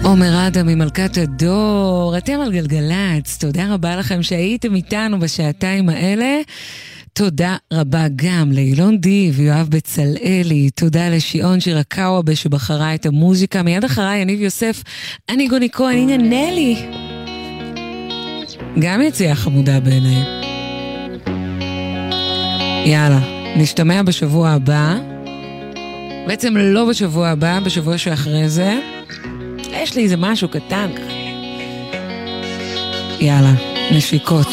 עומר אדם ממלכת הדור, אתם על גלגלץ, תודה רבה לכם שהייתם איתנו בשעתיים האלה, תודה רבה גם לאילון די ויואב בצלאלי, תודה לשיעון שירקאווה שבחרה את המוזיקה, מיד אחריי יניב יוסף, אני גוני כהן, הנה נלי, גם יציאה חמודה בעיניי. יאללה, נשתמע בשבוע הבא, בעצם לא בשבוע הבא, בשבוע שאחרי זה, יש לי איזה משהו קטן. יאללה, נשיקות.